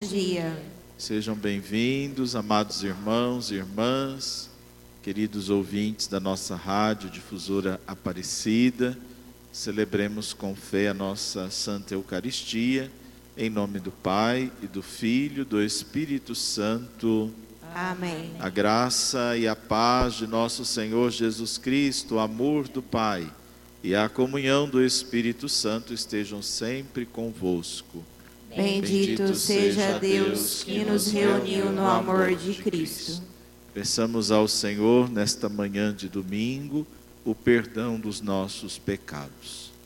dia. Sejam bem-vindos, amados irmãos e irmãs, queridos ouvintes da nossa rádio difusora Aparecida. Celebremos com fé a nossa Santa Eucaristia, em nome do Pai, e do Filho, e do Espírito Santo. Amém. A graça e a paz de nosso Senhor Jesus Cristo, o amor do Pai e a comunhão do Espírito Santo estejam sempre convosco. Bendito seja Deus que nos reuniu no amor de Cristo. Peçamos ao Senhor, nesta manhã de domingo, o perdão dos nossos pecados.